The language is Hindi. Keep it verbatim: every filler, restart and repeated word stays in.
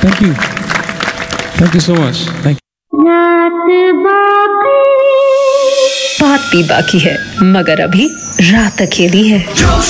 Thank you, thank you so much, thank बात भी बाकी है, मगर अभी रात अकेली है।